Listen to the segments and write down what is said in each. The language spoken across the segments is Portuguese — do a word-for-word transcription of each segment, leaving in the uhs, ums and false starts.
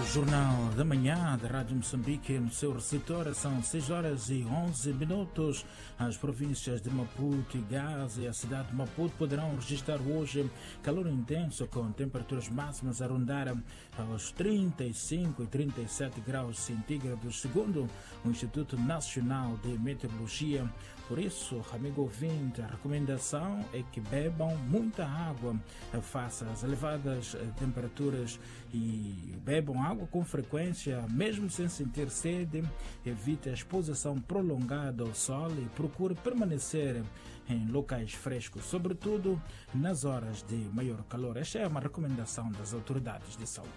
Jornal da Manhã da Rádio Moçambique, no seu receptor, são seis horas e onze minutos. As províncias de Maputo e Gaza e a cidade de Maputo poderão registrar hoje calor intenso, com temperaturas máximas a rondar aos trinta e cinco e trinta e sete graus centígrados, segundo o Instituto Nacional de Meteorologia. Por isso, amigo ouvinte, a recomendação é que bebam muita água face às elevadas temperaturas e bebam água com frequência, mesmo sem sentir sede. Evite a exposição prolongada ao sol e procure permanecer em locais frescos, sobretudo nas horas de maior calor. Esta é uma recomendação das autoridades de saúde.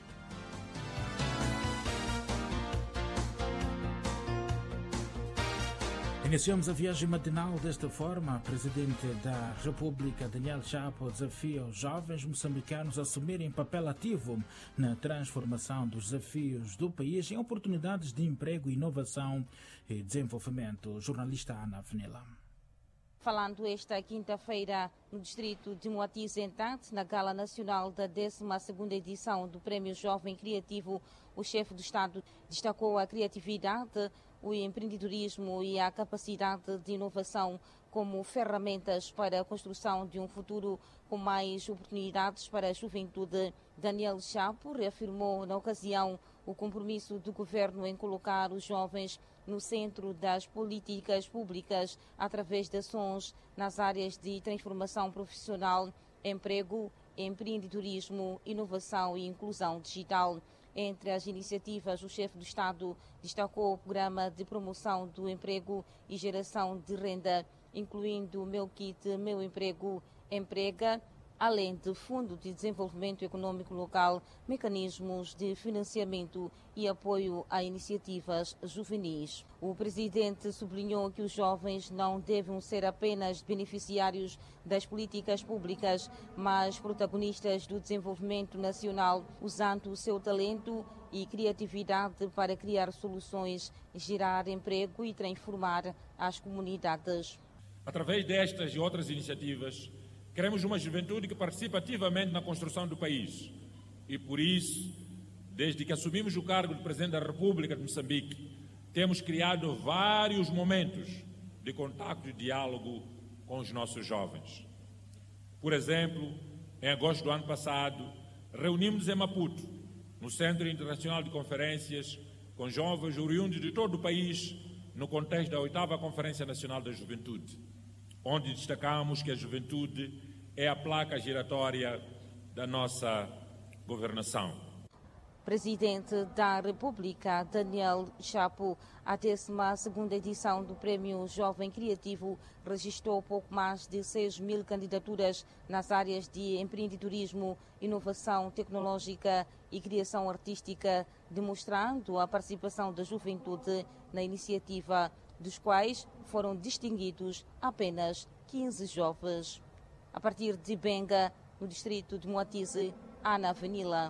Iniciamos a viagem matinal desta forma. O presidente da República, Daniel Chapo, desafia os jovens moçambicanos a assumirem papel ativo na transformação dos desafios do país em oportunidades de emprego, inovação e desenvolvimento. O jornalista Ana Venila. Falando esta quinta-feira no distrito de Moatize-Entente, na Gala Nacional da décima segunda edição do Prémio Jovem Criativo, o chefe do Estado destacou a criatividade, o empreendedorismo e a capacidade de inovação como ferramentas para a construção de um futuro com mais oportunidades para a juventude. Daniel Chapo reafirmou na ocasião o compromisso do governo em colocar os jovens no centro das políticas públicas através de ações nas áreas de transformação profissional, emprego, empreendedorismo, inovação e inclusão digital. Entre as iniciativas, o chefe do Estado destacou o programa de promoção do emprego e geração de renda, incluindo o Meu Kit, Meu Emprego, Emprega, além de Fundo de Desenvolvimento Econômico Local, mecanismos de financiamento e apoio a iniciativas juvenis. O presidente sublinhou que os jovens não devem ser apenas beneficiários das políticas públicas, mas protagonistas do desenvolvimento nacional, usando o seu talento e criatividade para criar soluções, gerar emprego e transformar as comunidades. Através destas e outras iniciativas, queremos uma juventude que participe ativamente na construção do país e, por isso, desde que assumimos o cargo de Presidente da República de Moçambique, temos criado vários momentos de contacto e diálogo com os nossos jovens. Por exemplo, em agosto do ano passado, reunimos em Maputo, no Centro Internacional de Conferências, com jovens oriundos de todo o país, no contexto da oitava Conferência Nacional da Juventude, onde destacamos que a juventude é a placa giratória da nossa governação. Presidente da República, Daniel Chapo, a décima segunda edição do Prémio Jovem Criativo registrou pouco mais de seis mil candidaturas nas áreas de empreendedorismo, inovação tecnológica e criação artística, demonstrando a participação da juventude na iniciativa, dos quais foram distinguidos apenas quinze jovens. A partir de Benga, no distrito de Moatize, Ana Venila.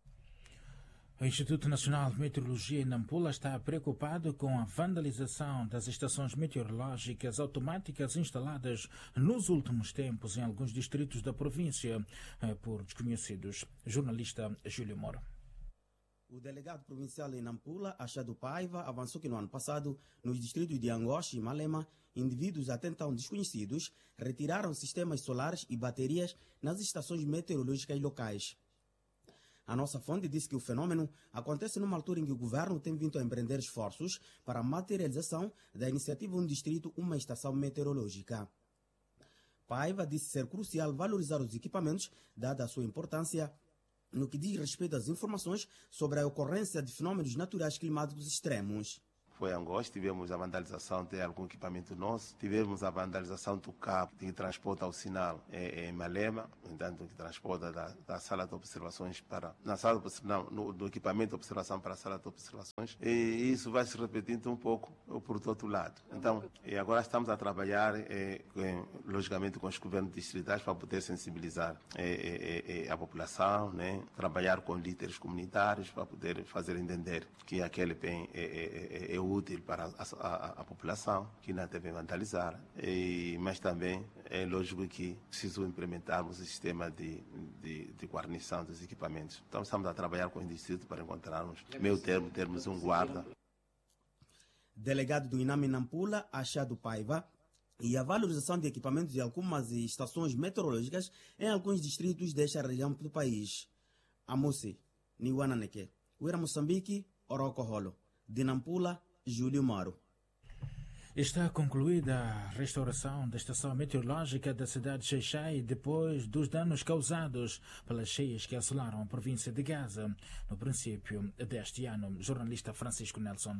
O Instituto Nacional de Meteorologia em Nampula está preocupado com a vandalização das estações meteorológicas automáticas instaladas nos últimos tempos em alguns distritos da província por desconhecidos. Jornalista Júlio Moro. O delegado provincial em Nampula, Achado Paiva, avançou que no ano passado, nos distritos de Angoche e Malema, indivíduos até então desconhecidos retiraram sistemas solares e baterias nas estações meteorológicas locais. A nossa fonte disse que o fenômeno acontece numa altura em que o governo tem vindo a empreender esforços para a materialização da iniciativa Um Distrito, Uma Estação Meteorológica. Paiva disse ser crucial valorizar os equipamentos, dada a sua importância no que diz respeito às informações sobre a ocorrência de fenômenos naturais climáticos extremos. Foi em Angoche, tivemos a vandalização de algum equipamento nosso, tivemos a vandalização do cabo que transporta o sinal em, em Malema, entanto que transporta da, da sala de observações para na sala de, não, no, do equipamento de observação para a sala de observações, e isso vai se repetindo um pouco por outro lado. Então, e agora estamos a trabalhar, é, é, logicamente, com os governos distritais para poder sensibilizar é, é, é, a população, né? Trabalhar com líderes comunitários para poder fazer entender que aquele bem é, é, é, é útil para a, a, a população, que não deve vandalizar, e, mas também é lógico que preciso implementarmos o sistema de, de, de guarnição dos equipamentos. Então estamos a trabalhar com o distrito para encontrarmos, meio termo, termos um guarda. Delegado do INAM em Nampula, Achado Paiva, e a valorização de equipamentos de algumas estações meteorológicas em alguns distritos desta região do país. Amose, Niwananeke, Uira Moçambique, Oroco Rolo, de Nampula, Júlio Maro. Está concluída a restauração da estação meteorológica da cidade de Xai-Xai depois dos danos causados pelas cheias que assolaram a província de Gaza no princípio deste ano. Jornalista Francisco Nelson.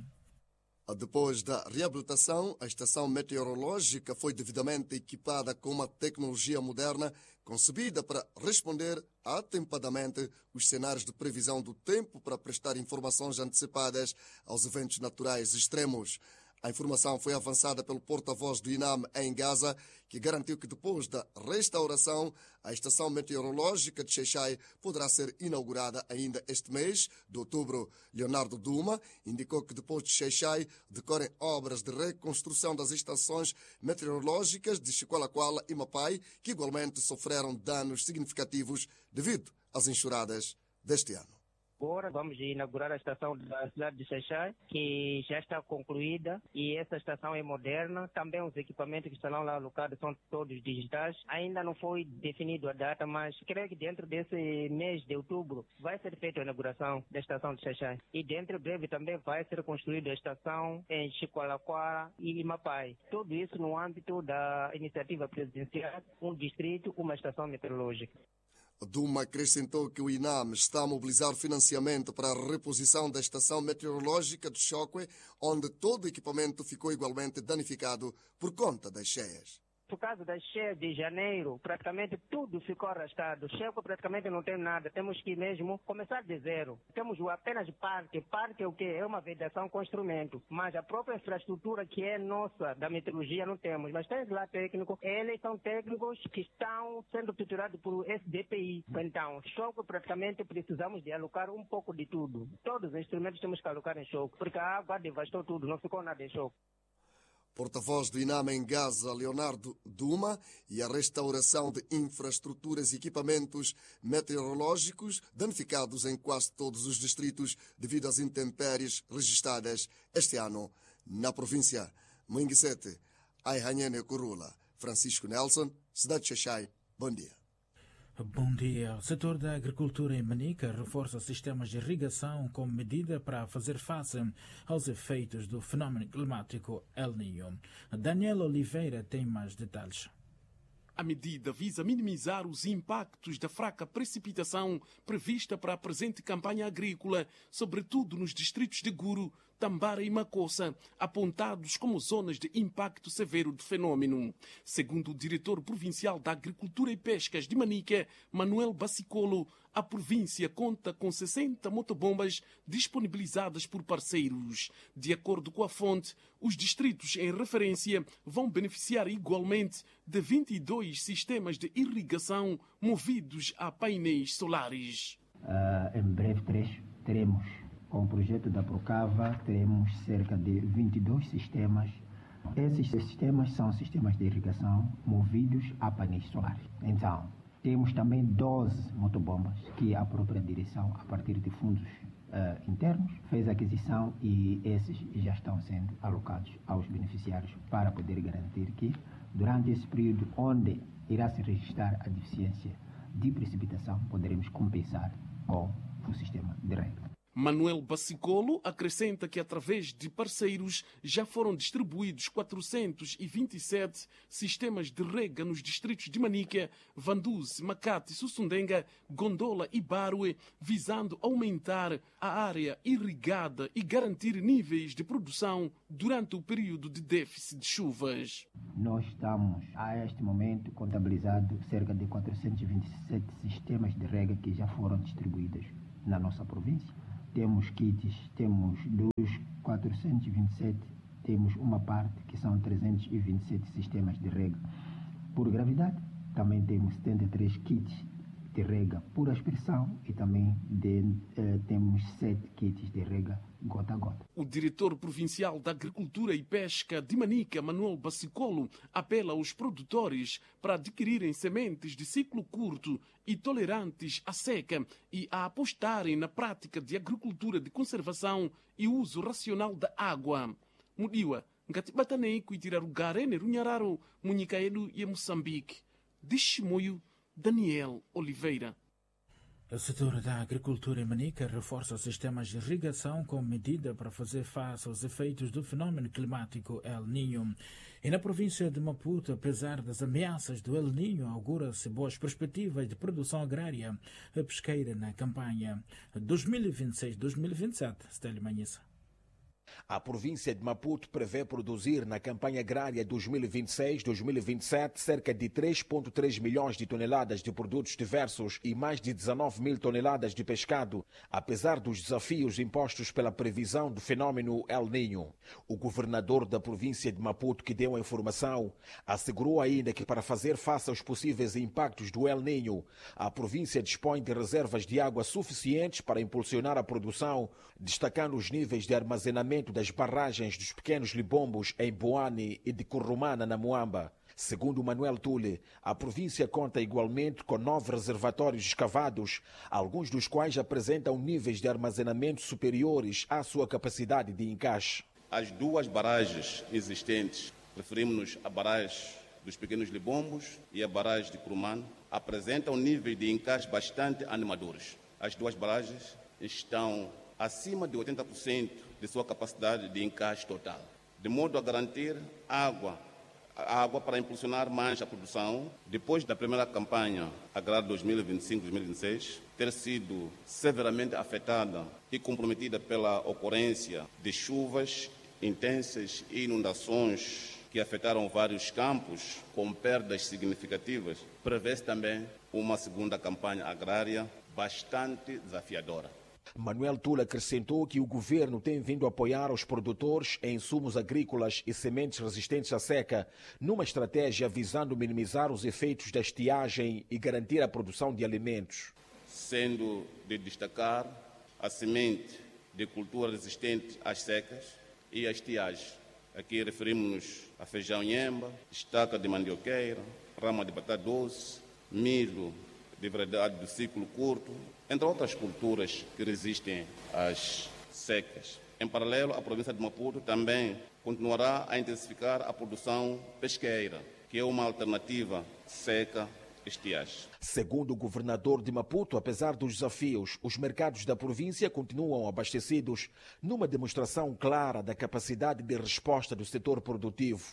Depois da reabilitação, a estação meteorológica foi devidamente equipada com uma tecnologia moderna concebida para responder atempadamente os cenários de previsão do tempo para prestar informações antecipadas aos eventos naturais extremos. A informação foi avançada pelo porta-voz do INAM em Gaza, que garantiu que depois da restauração, a estação meteorológica de Xai-Xai poderá ser inaugurada ainda este mês de outubro. Leonardo Duma indicou que depois de Xai-Xai decorrem obras de reconstrução das estações meteorológicas de Chiqualaquala e Mapai, que igualmente sofreram danos significativos devido às enxurradas deste ano. Agora vamos inaugurar a estação da cidade de Xai-Xai, que já está concluída, e essa estação é moderna. Também os equipamentos que estão lá alocados são todos digitais. Ainda não foi definido a data, mas creio que dentro desse mês de outubro vai ser feita a inauguração da estação de Xai-Xai. E dentro de breve também vai ser construída a estação em Chiqualaquara e Mapai. Tudo isso no âmbito da iniciativa presidencial, um distrito, uma estação meteorológica. Duma acrescentou que o INAM está a mobilizar financiamento para a reposição da estação meteorológica de Choque, onde todo o equipamento ficou igualmente danificado por conta das cheias. Por causa das cheias de janeiro, praticamente tudo ficou arrastado. Checo praticamente não tem nada. Temos que mesmo começar de zero. Temos apenas parque. Parque é o quê? É uma vedação com instrumento. Mas a própria infraestrutura que é nossa, da meteorologia, não temos. Mas tem lá técnico. Eles são técnicos que estão sendo tutelados por S D P I. Então, Choco praticamente precisamos de alocar um pouco de tudo. Todos os instrumentos temos que alocar em Choco, porque a água devastou tudo. Não ficou nada em Choco. Porta-voz do INAM em Gaza, Leonardo Duma, e a restauração de infraestruturas e equipamentos meteorológicos danificados em quase todos os distritos devido às intempéries registradas este ano na província. Moinguissete, Aihanhene Curula, Francisco Nelson, cidade de Xai-Xai. Bom dia. Bom dia. O setor da agricultura em Manica reforça sistemas de irrigação como medida para fazer face aos efeitos do fenômeno climático El Niño. Daniel Oliveira tem mais detalhes. A medida visa minimizar os impactos da fraca precipitação prevista para a presente campanha agrícola, sobretudo nos distritos de Guru, Tambara e Macossa, apontados como zonas de impacto severo do fenômeno. Segundo o diretor provincial da Agricultura e Pescas de Manica, Manuel Bassicolo, a província conta com sessenta motobombas disponibilizadas por parceiros. De acordo com a fonte, os distritos em referência vão beneficiar igualmente de vinte e dois sistemas de irrigação movidos a painéis solares. Uh, em breve trecho teremos, com o projeto da Procava, teremos cerca de vinte e dois sistemas. Esses sistemas são sistemas de irrigação movidos a painéis solares. Então, temos também doze motobombas que a própria direção, a partir de fundos uh, internos, fez aquisição, e esses já estão sendo alocados aos beneficiários para poder garantir que, durante esse período onde irá se registrar a deficiência de precipitação, poderemos compensar com o sistema de rega. Manuel Bassicolo acrescenta que, através de parceiros, já foram distribuídos quatrocentos e vinte e sete sistemas de rega nos distritos de Manica, Vanduze, Macate, Sussundenga, Gondola e Barue, visando aumentar a área irrigada e garantir níveis de produção durante o período de déficit de chuvas. Nós estamos, a este momento, contabilizado cerca de quatrocentos e vinte e sete sistemas de rega que já foram distribuídos na nossa província. Temos kits, temos dos quatrocentos e vinte e sete, temos uma parte que são trezentos e vinte e sete sistemas de rega por gravidade. Também temos setenta e três kits de rega por aspersão e também de, eh, temos sete kits de rega gota a gota. O diretor provincial da Agricultura e Pesca de Manica, Manuel Bacicolo, apela aos produtores para adquirirem sementes de ciclo curto e tolerantes à seca e a apostarem na prática de agricultura de conservação e uso racional da água. Mudiwa, ngatibatanei kuitirar ugarene runhararo munhikaedu e Moçambique. De Chimoio, Daniel Oliveira. O setor da agricultura em Manica reforça os sistemas de irrigação como medida para fazer face aos efeitos do fenômeno climático El Niño. E na província de Maputo, apesar das ameaças do El Niño, augura-se boas perspectivas de produção agrária e pesqueira na campanha dois mil e vinte e seis dois mil e vinte e sete. Stélio Manhissa. A província de Maputo prevê produzir na campanha agrária dois mil e vinte e seis dois mil e vinte e sete cerca de três vírgula três milhões de toneladas de produtos diversos e mais de dezanove mil toneladas de pescado, apesar dos desafios impostos pela previsão do fenômeno El Niño. O governador da província de Maputo, que deu a informação, assegurou ainda que para fazer face aos possíveis impactos do El Niño, a província dispõe de reservas de água suficientes para impulsionar a produção, destacando os níveis de armazenamento das barragens dos pequenos libombos em Boane e de Currumana, na Moamba. Segundo Manuel Tule, a província conta igualmente com nove reservatórios escavados, alguns dos quais apresentam níveis de armazenamento superiores à sua capacidade de encaixe. As duas barragens existentes, referimos-nos à barragem dos pequenos libombos e a barragem de Currumana, apresentam níveis de encaixe bastante animadores. As duas barragens estão acima de oitenta por cento de sua capacidade de encaixe total, de modo a garantir água, água para impulsionar mais a produção, depois da primeira campanha agrária dois mil e vinte e cinco dois mil e vinte e seis ter sido severamente afetada e comprometida pela ocorrência de chuvas intensas e inundações que afetaram vários campos, com perdas significativas. Prevê-se também uma segunda campanha agrária bastante desafiadora. Manuel Tula acrescentou que o governo tem vindo a apoiar os produtores em insumos agrícolas e sementes resistentes à seca, numa estratégia visando minimizar os efeitos da estiagem e garantir a produção de alimentos. Sendo de destacar a semente de cultura resistente às secas e à estiagem. Aqui referimos-nos a feijão nhemba, estaca de mandioqueira, rama de batata doce, milho de variedade do ciclo curto, entre outras culturas que resistem às secas. Em paralelo, a província de Maputo também continuará a intensificar a produção pesqueira, que é uma alternativa seca estiagem. Segundo o governador de Maputo, apesar dos desafios, os mercados da província continuam abastecidos, numa demonstração clara da capacidade de resposta do setor produtivo.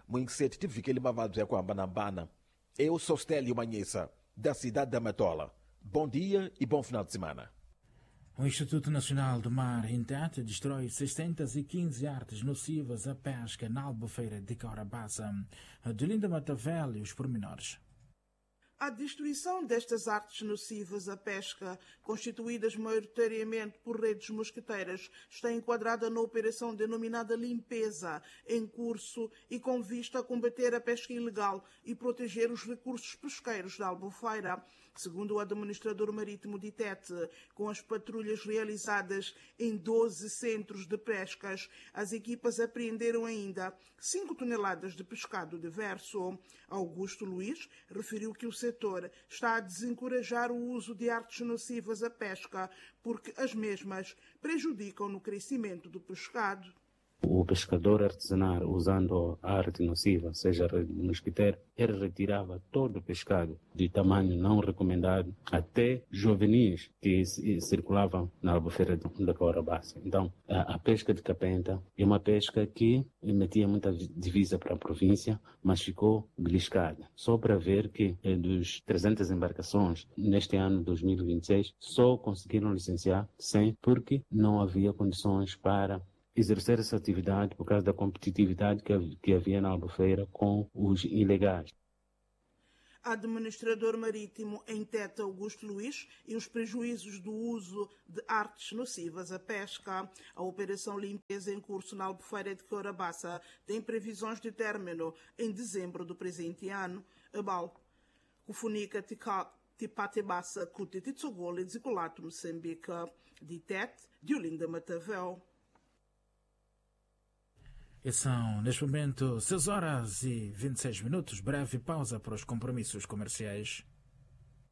Eu sou Stélio Manhissa, da cidade da Matola. Bom dia e bom final de semana. O Instituto Nacional do Mar, INTET, destrói seiscentas e quinze artes nocivas à pesca na Albufeira de Caurabaça. De Linda Matavel e os pormenores. A destruição destas artes nocivas à pesca, constituídas maioritariamente por redes mosquiteiras, está enquadrada na operação denominada Limpeza, em curso e com vista a combater a pesca ilegal e proteger os recursos pesqueiros da Albufeira. Segundo o administrador marítimo de Tete, com as patrulhas realizadas em doze centros de pescas, as equipas apreenderam ainda cinco toneladas de pescado diverso. Augusto Luiz referiu que o setor está a desencorajar o uso de artes nocivas à pesca, porque as mesmas prejudicam no crescimento do pescado. O pescador artesanal, usando a arte nociva, seja a rede mosquiteira, ele retirava todo o pescado de tamanho não recomendado, até juvenis que circulavam na albufeira da Caurabaça. Então, a, a pesca de capenta é uma pesca que metia muita divisa para a província, mas ficou beliscada. Só para ver que eh, dos trezentas embarcações neste ano dois mil e vinte e seis, só conseguiram licenciar cem porque não havia condições para exercer essa atividade por causa da competitividade que havia na Albufeira com os ilegais. Administrador marítimo em Tete, Augusto Luiz, e os prejuízos do uso de artes nocivas à pesca. A operação Limpeza em curso na Albufeira de Caurabaça tem previsões de término em dezembro do presente ano. Abal, Kufunika Tika, Tipate Bassa, Kuti Titsogole, Zicolato, Moçambique, de Tete, de Olinda Matavel. E são, neste momento, seis horas e vinte e seis minutos. Breve pausa para os compromissos comerciais.